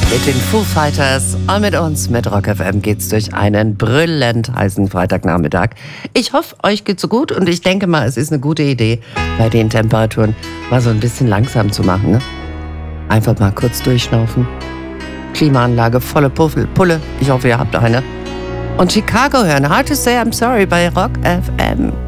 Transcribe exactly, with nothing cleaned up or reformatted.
Mit den Foo Fighters und mit uns, mit Rock F M, geht's durch einen brüllend heißen Freitagnachmittag. Ich hoffe, euch geht's so gut und ich denke mal, es ist eine gute Idee, bei den Temperaturen mal so ein bisschen langsam zu machen. Ne? Einfach mal kurz durchschnaufen. Klimaanlage, volle Puffel, Pulle. Ich hoffe, ihr habt eine. Und Chicago hören. Hard to say I'm sorry bei Rock F M.